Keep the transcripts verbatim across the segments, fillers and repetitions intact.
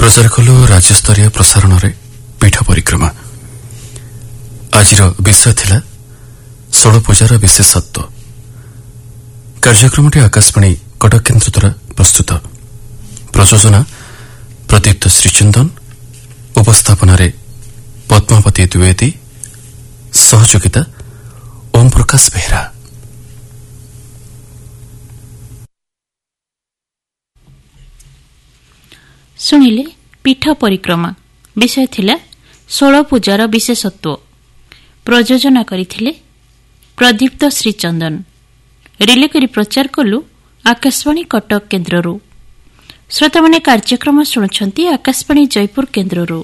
प्रचार कलु राज्यस्तरीय प्रसारण रे पीठ परिक्रमा। आज विषय थिला षोड़ पूजार विशेषत्व। कार्यक्रमटी आकाशवाणी कटक केन्द्र द्वारा प्रस्तुत। प्रयोजना प्रदीप्त श्रीचंदन, उपस्थापन पद्मावती द्विवेदी, सहयोगिता ओम प्रकाश बेहरा। शुणिले पीठ परिक्रमा। विषय थिला षोड़ पूजार विशेषत्व। प्रयोजना करिथिले प्रदीप्त श्रीचंदन। रिले करी प्रचार कलु आकाशवाणी कटक केन्द्ररू। श्रोता माने कार्यक्रम शुणुछंती आकाशवाणी जयपुर केन्द्ररू।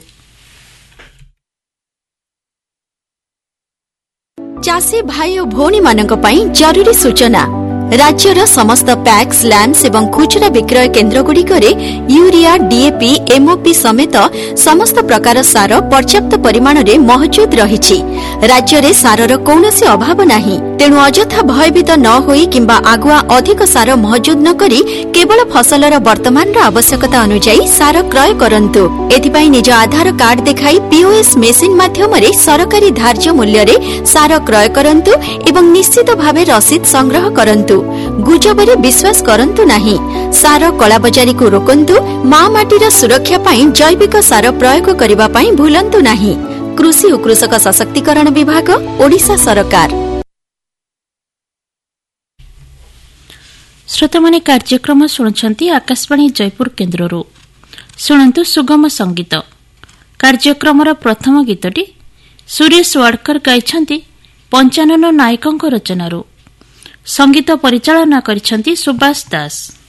चाषी भाई और भौणी मानक पई जरूरी सूचना। राज्यर समस्त पैक्स, लैंड्स एवं खुचरा विक्रय केन्द्र गुड़िकरे यूरिया, डीएपी, एमओपी समेत समस्त प्रकार सार पर्याप्त परिमाण रे मौजूद रहिछि। राज्य रे सारर कौनसी अभाव नाही। तेणु अजथा भयभीत न होई किंबा आगुआ अधिक सार मौजूद न करी केवल फसलर वर्तमान आवश्यकता अनुसार सार क्रय करंतु। एथिपाई निज आधार कार्ड देखाई पीओएस मेसिन माध्यम रे सरकारी धार्य मूल्य रे सार क्रय करंतु एवं निश्चित भावे रसीद संग्रह करंतु। गुजबरे विश्वास करंतु नाही। सार कलाबजारी को रोकंतु। मां माटीर सुरक्षा पाई जैविक सार प्रयोग करिबा पाई भूलंतु नाही। कृषि और कृषक सशक्तिकरण विभाग, ओडिशा सरकार। श्रोता माने कार्यक्रम शुणुछंती आकाशवाणी जयपुर केन्द्ररू। शुणंतु सुगम संगीत। कार्यक्रमर प्रथम गीतटी सुरेश वाडकर गाइछंती पंचानन नायकଙ୍କ रचनारू। संगीत परिचालना करिछंती सुभाष दास।